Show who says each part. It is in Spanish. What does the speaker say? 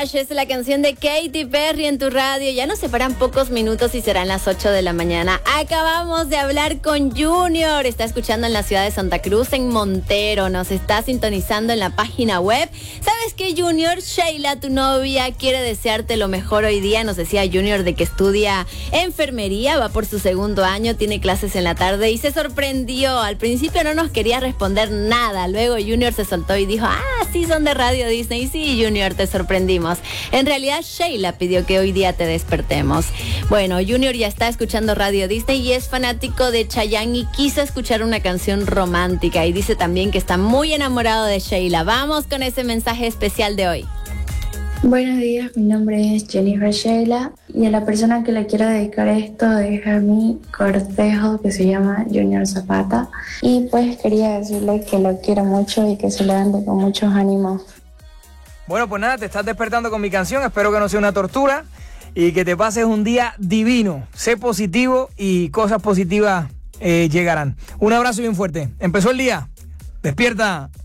Speaker 1: Es la canción de Katy Perry en tu radio. Ya nos separan pocos minutos y serán las 8 de la mañana. Acabamos de hablar con Junior. Está escuchando en la ciudad de Santa Cruz, en Montero. Nos está sintonizando en la página web. ¿Sabes qué, Junior? Sheila, tu novia, quiere desearte lo mejor hoy día. Nos decía Junior de que estudia enfermería, va por su segundo año, tiene clases en la tarde y se sorprendió. Al principio no nos quería responder nada. Luego Junior se soltó y dijo, sí, son de Radio Disney. Sí, Junior, te sorprendimos. En realidad, Sheila pidió que hoy día te despertemos. Bueno, Junior ya está escuchando Radio Disney y es fanático de Chayanne y quiso escuchar una canción romántica. Y dice también que está muy enamorado de Sheila. Vamos con ese mensaje especial de hoy.
Speaker 2: Buenos días, mi nombre es Jennifer Sheila y a la persona que le quiero dedicar esto es a mi cortejo que se llama Junior Zapata. Y pues quería decirle que lo quiero mucho y que se levante con muchos ánimos.
Speaker 3: Bueno, pues nada, te estás despertando con mi canción. Espero que no sea una tortura y que te pases un día divino. Sé positivo y cosas positivas llegarán. Un abrazo bien fuerte. Empezó el día. Despierta.